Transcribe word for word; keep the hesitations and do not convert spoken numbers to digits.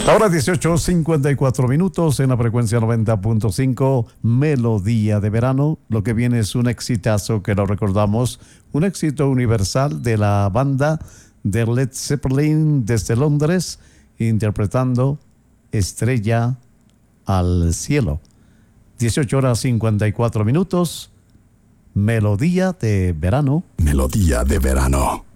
Ahora dieciocho cincuenta y cuatro minutos en la frecuencia noventa punto cinco, Melodía de Verano. Lo que viene es un exitazo que lo recordamos, un éxito universal de la banda de Led Zeppelin desde Londres, interpretando Estrella al Cielo. dieciocho horas cincuenta y cuatro minutos, Melodía de Verano. Melodía de Verano.